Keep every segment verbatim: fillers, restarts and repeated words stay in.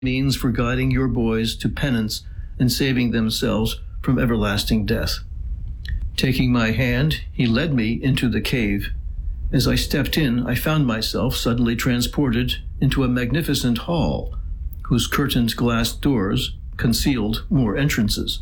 means for guiding your boys to penance and saving themselves from everlasting death. Taking my hand, he led me into the cave. As I stepped in, I found myself suddenly transported into a magnificent hall, whose curtained glass doors concealed more entrances.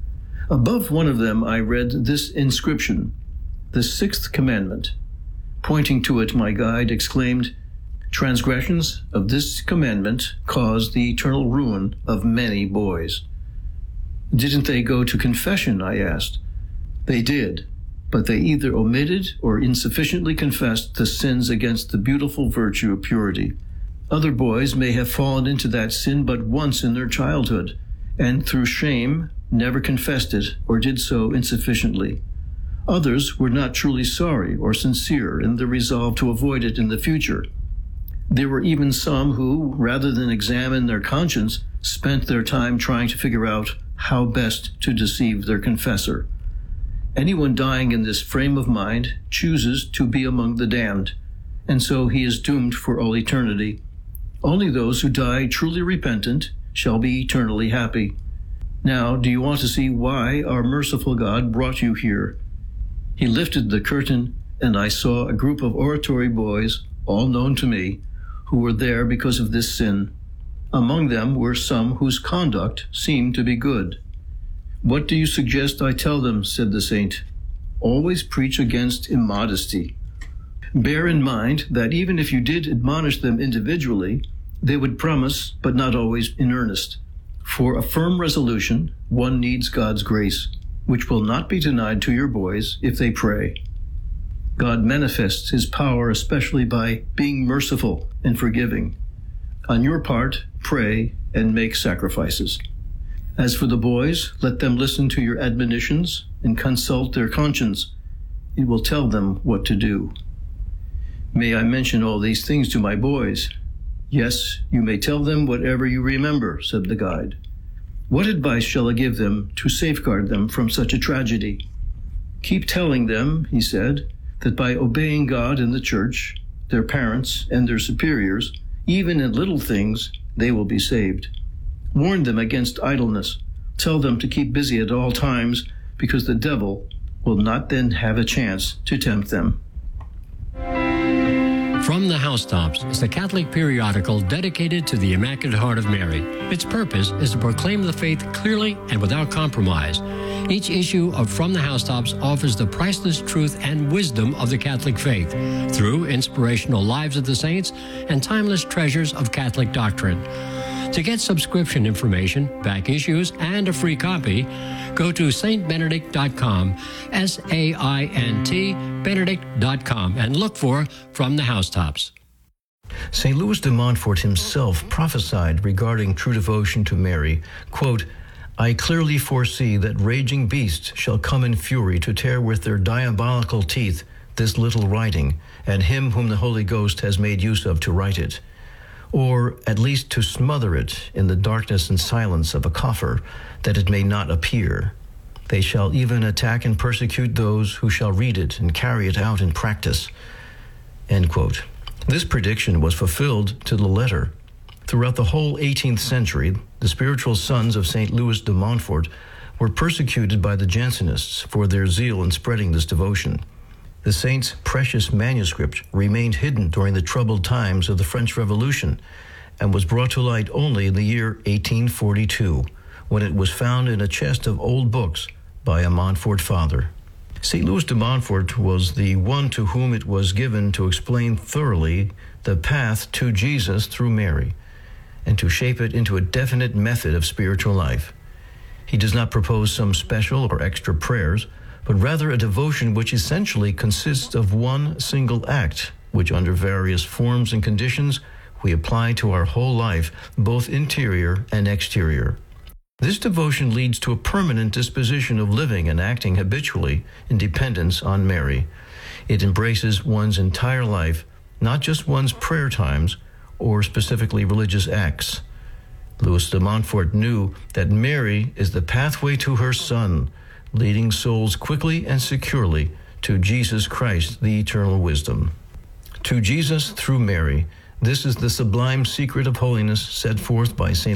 Above one of them I read this inscription, "The Sixth Commandment." Pointing to it, my guide exclaimed, "Transgressions of this commandment cause the eternal ruin of many boys." "Didn't they go to confession?" I asked. "They did, but they either omitted or insufficiently confessed the sins against the beautiful virtue of purity. Other boys may have fallen into that sin but once in their childhood, and through shame never confessed it or did so insufficiently. Others were not truly sorry or sincere in their resolve to avoid it in the future. There were even some who, rather than examine their conscience, spent their time trying to figure out how best to deceive their confessor. Anyone dying in this frame of mind chooses to be among the damned, and so he is doomed for all eternity. Only those who die truly repentant shall be eternally happy. Now, do you want to see why our merciful God brought you here?" He lifted the curtain, and I saw a group of oratory boys, all known to me, who were there because of this sin. Among them were some whose conduct seemed to be good. "What do you suggest I tell them?" said the saint. "Always preach against immodesty. Bear in mind that even if you did admonish them individually, they would promise, but not always in earnest. For a firm resolution, one needs God's grace, which will not be denied to your boys if they pray. God manifests his power especially by being merciful and forgiving. On your part, pray and make sacrifices. As for the boys, let them listen to your admonitions and consult their conscience. It will tell them what to do." "May I mention all these things to my boys?" "Yes, you may tell them whatever you remember," said the guide. "What advice shall I give them to safeguard them from such a tragedy?" "Keep telling them," he said, "that by obeying God and the church, their parents and their superiors, even in little things, they will be saved. Warn them against idleness. Tell them to keep busy at all times, because the devil will not then have a chance to tempt them." From the Housetops is a Catholic periodical dedicated to the Immaculate Heart of Mary. Its purpose is to proclaim the faith clearly and without compromise. Each issue of From the Housetops offers the priceless truth and wisdom of the Catholic faith through inspirational lives of the saints and timeless treasures of Catholic doctrine. To get subscription information, back issues, and a free copy, go to saint benedict dot com, S A I N T, benedict dot com, and look for From the Housetops. Saint Louis de Montfort himself prophesied regarding true devotion to Mary, quote, "I clearly foresee that raging beasts shall come in fury to tear with their diabolical teeth this little writing, and him whom the Holy Ghost has made use of to write it, or at least to smother it in the darkness and silence of a coffer, that it may not appear. They shall even attack and persecute those who shall read it and carry it out in practice." End quote. This prediction was fulfilled to the letter. Throughout the whole eighteenth century, the spiritual sons of Saint Louis de Montfort were persecuted by the Jansenists for their zeal in spreading this devotion. The saint's precious manuscript remained hidden during the troubled times of the French Revolution and was brought to light only in the year eighteen forty-two, when it was found in a chest of old books by a Montfort father. Saint Louis de Montfort was the one to whom it was given to explain thoroughly the path to Jesus through Mary, and to shape it into a definite method of spiritual life. He does not propose some special or extra prayers, but rather a devotion which essentially consists of one single act, which under various forms and conditions we apply to our whole life, both interior and exterior. This devotion leads to a permanent disposition of living and acting habitually in dependence on Mary. It embraces one's entire life, not just one's prayer times or specifically religious acts. Louis de Montfort knew that Mary is the pathway to her Son, leading souls quickly and securely to Jesus Christ, the eternal wisdom. To Jesus through Mary, This is the sublime secret of holiness set forth by Saint